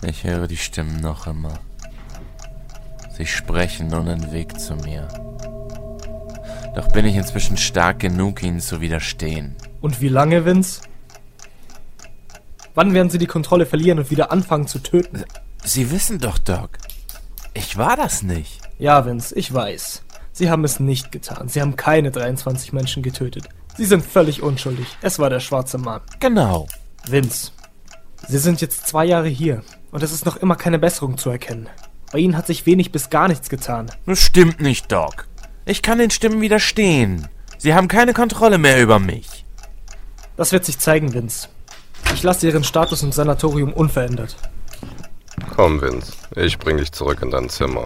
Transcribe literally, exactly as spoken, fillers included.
Ich höre die Stimmen noch immer. Sie sprechen nun den Weg zu mir. Doch bin ich inzwischen stark genug, ihnen zu widerstehen. Und wie lange, Vince? Wann werden Sie die Kontrolle verlieren und wieder anfangen zu töten? Sie wissen doch, Doc. Ich war das nicht. Ja, Vince, ich weiß. Sie haben es nicht getan. Sie haben keine dreiundzwanzig Menschen getötet. Sie sind völlig unschuldig. Es war der schwarze Mann. Genau. Vince, Sie sind jetzt zwei Jahre hier und es ist noch immer keine Besserung zu erkennen. Bei Ihnen hat sich wenig bis gar nichts getan. Das stimmt nicht, Doc. Ich kann den Stimmen widerstehen. Sie haben keine Kontrolle mehr über mich. Das wird sich zeigen, Vince. Ich lasse Ihren Status im Sanatorium unverändert. Komm, Vince. Ich bring dich zurück in dein Zimmer.